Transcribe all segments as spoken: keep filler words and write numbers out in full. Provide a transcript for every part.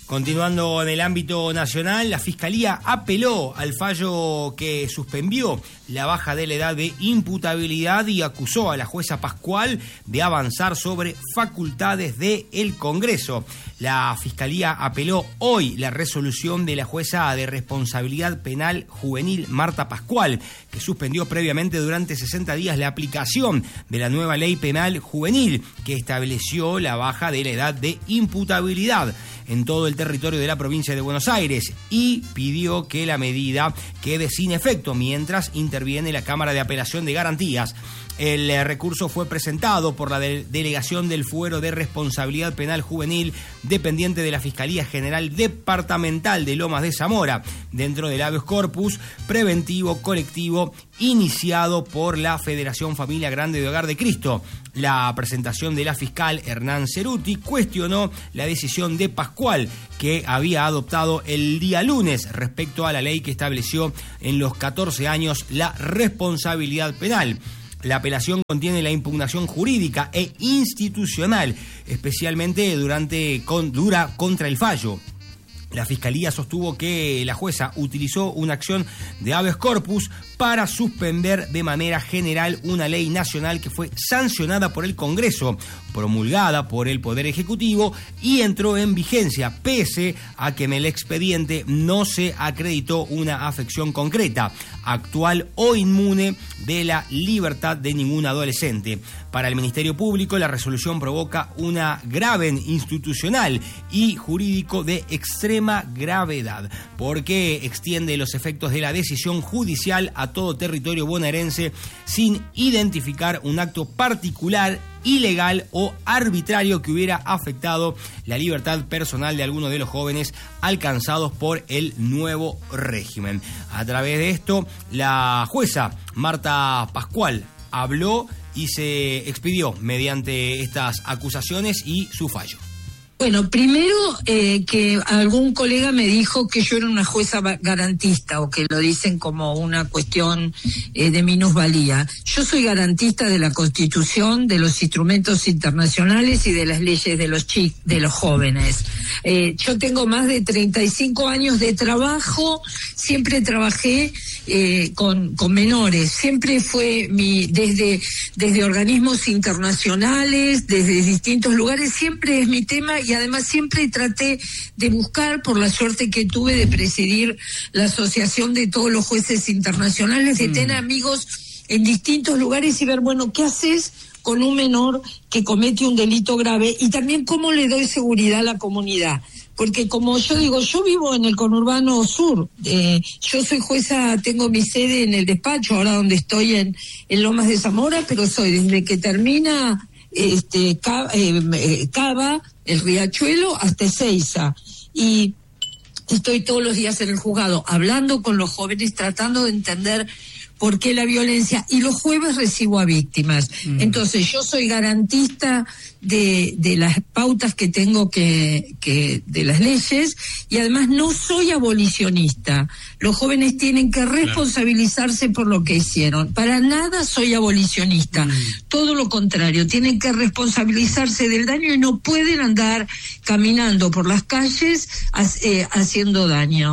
Continuando en el ámbito nacional, la Fiscalía apeló al fallo que suspendió la baja de la edad de imputabilidad y acusó a la jueza Pascual de avanzar sobre facultades del Congreso. La Fiscalía apeló hoy la resolución de la jueza de responsabilidad penal juvenil Marta Pascual, que suspendió previamente durante sesenta días la aplicación de la nueva ley penal juvenil que estableció la baja de la edad de imputabilidad en todo el territorio de la provincia de Buenos Aires y pidió que la medida quede sin efecto mientras interviene la Cámara de Apelación de Garantías. El recurso fue presentado por la de- Delegación del Fuero de Responsabilidad Penal Juvenil, dependiente de la Fiscalía General Departamental de Lomas de Zamora, dentro del habeas corpus preventivo colectivo iniciado por la Federación Familia Grande de Hogar de Cristo. La presentación de la fiscal Hernán Ceruti cuestionó la decisión de Pascual, que había adoptado el día lunes respecto a la ley que estableció en los catorce años la responsabilidad penal. La apelación contiene la impugnación jurídica e institucional, especialmente durante con, dura contra el fallo. La Fiscalía sostuvo que la jueza utilizó una acción de habeas corpus para suspender de manera general una ley nacional que fue sancionada por el Congreso, promulgada por el Poder Ejecutivo y entró en vigencia, pese a que en el expediente no se acreditó una afección concreta, actual o inmune de la libertad de ningún adolescente. Para el Ministerio Público, la resolución provoca un grave institucional y jurídico de extrema gravedad, porque extiende los efectos de la decisión judicial a todo territorio bonaerense sin identificar un acto particular, ilegal o arbitrario que hubiera afectado la libertad personal de algunos de los jóvenes alcanzados por el nuevo régimen. A través de esto, la jueza Marta Pascual habló y se expidió mediante estas acusaciones y su fallo. Bueno, primero eh, que algún colega me dijo que yo era una jueza garantista o que lo dicen como una cuestión eh, de minusvalía. Yo soy garantista de la Constitución, de los instrumentos internacionales y de las leyes de los chi- de los jóvenes. Eh, yo tengo más de treinta y cinco años de trabajo, siempre trabajé eh, con, con menores, siempre fue mi desde desde organismos internacionales, desde distintos lugares, siempre es mi tema. Y además siempre traté de buscar, por la suerte que tuve de presidir la asociación de todos los jueces internacionales, de mm. tener amigos en distintos lugares y ver, bueno, ¿qué haces con un menor que comete un delito grave? Y también cómo le doy seguridad a la comunidad. Porque como yo digo, yo vivo en el conurbano sur, eh, yo soy jueza, tengo mi sede en el despacho, ahora donde estoy en, en Lomas de Zamora, pero soy desde que termina este Cava, eh, Cava el Riachuelo hasta Ezeiza, y estoy todos los días en el juzgado hablando con los jóvenes, tratando de entender por qué la violencia, y los jueves recibo a víctimas. Mm. Entonces yo soy garantista de, de las pautas que tengo que, que, de las leyes, y además no soy abolicionista. Los jóvenes tienen que responsabilizarse claro. por lo que hicieron. Para nada soy abolicionista. Mm. Todo lo contrario, tienen que responsabilizarse del daño y no pueden andar caminando por las calles eh, haciendo daño.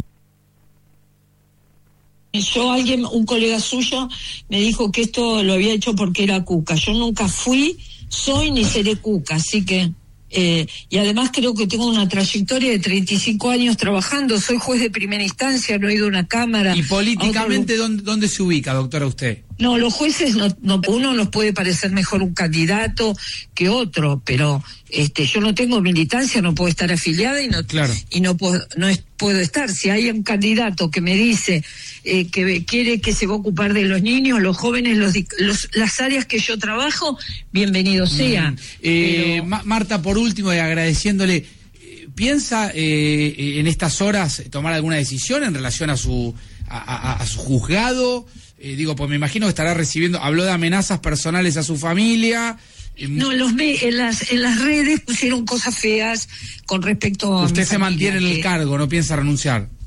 Yo, alguien, un colega suyo, me dijo que esto lo había hecho porque era cuca. Yo nunca fui, soy ni seré cuca, así que... Eh, y además creo que tengo una trayectoria de treinta y cinco años trabajando, soy juez de primera instancia, no he ido a una cámara. ¿Y políticamente dónde, dónde se ubica, doctora, usted? No, los jueces, no, no, uno nos puede parecer mejor un candidato que otro, pero este, yo no tengo militancia, no puedo estar afiliada y no, claro. y no puedo, no es, puedo estar. Si hay un candidato que me dice eh, que quiere que se va a ocupar de los niños, los jóvenes, los, los las áreas que yo trabajo, bienvenido sea. Mm. Eh, pero... Marta, por último, y agradeciéndole, ¿piensa eh, en estas horas tomar alguna decisión en relación a su a, a, a su juzgado? Eh, digo, pues me imagino que estará recibiendo, habló de amenazas personales a su familia. Eh, no, los ve, en las en las redes pusieron cosas feas con respecto a... Usted se mantiene en el cargo, no piensa renunciar.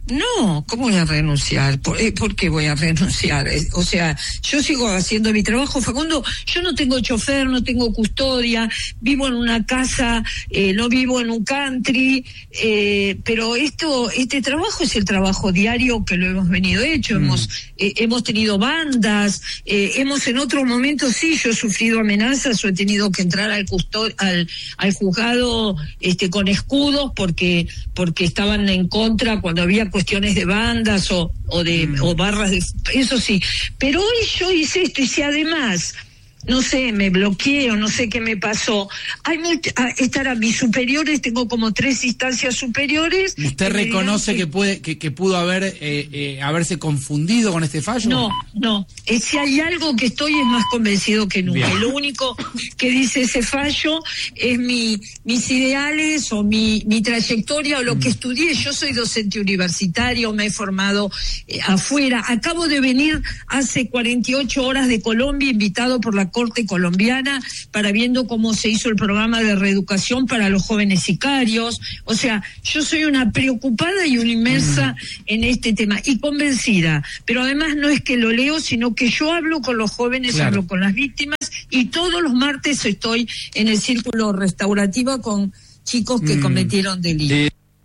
No, ¿cómo voy a renunciar? ¿Por, eh, ¿por qué voy a renunciar? Eh, o sea, yo sigo haciendo mi trabajo. Facundo, yo no tengo chofer, no tengo custodia, vivo en una casa, eh, no vivo en un country, eh, pero esto, este trabajo es el trabajo diario que lo hemos venido hecho. Mm. Hemos, eh, hemos tenido bandas, eh, hemos en otros momentos, sí, yo he sufrido amenazas o he tenido que entrar al custo- al, al juzgado este, con escudos porque, porque estaban en contra cuando había cuestiones de bandas o, o de mm. o barras de, eso sí, pero hoy yo hice esto y si además no sé, me bloqueé o no sé qué me pasó. Hay much- estar a mis superiores, tengo como tres instancias superiores. ¿Usted reconoce que... que puede que, que pudo haber eh, eh, haberse confundido con este fallo? No, no. Eh, si hay algo que estoy es más convencido que nunca. Bien. Y lo único que dice ese fallo es mi mis ideales o mi mi trayectoria o lo mm. que estudié. Yo soy docente universitario, me he formado eh, afuera. Acabo de venir hace cuarenta y ocho horas de Colombia, invitado por la Corte colombiana para viendo cómo se hizo el programa de reeducación para los jóvenes sicarios. O sea, yo soy una preocupada y una inmersa mm. en este tema y convencida, pero además no es que lo leo, sino que yo hablo con los jóvenes, claro. hablo con las víctimas y todos los martes estoy en el círculo restaurativo con chicos que mm. cometieron delitos.